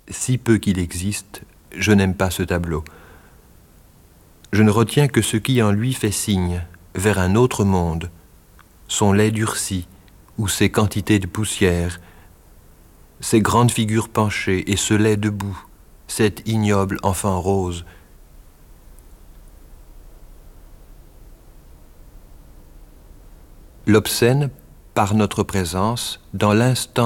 si peu qu'il existe, je n'aime pas ce tableau. Je ne retiens que ce qui en lui fait signe, vers un autre monde, son lait durci, ou ses quantités de poussière, ses grandes figures penchées et ce lait debout, cet ignoble enfant rose. L'obscène, par notre présence, dans l'instant